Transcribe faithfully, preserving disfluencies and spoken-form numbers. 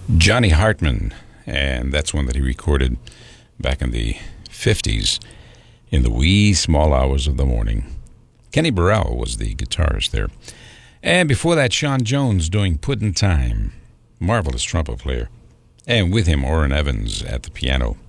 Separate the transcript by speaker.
Speaker 1: Johnny Hartman, and that's one that he recorded back in the fifties in the wee small hours of the morning. Kenny Burrell was the guitarist there. And before that, Sean Jones doing Puddin' Time, marvelous trumpet player. And with him, Orrin Evans at the piano.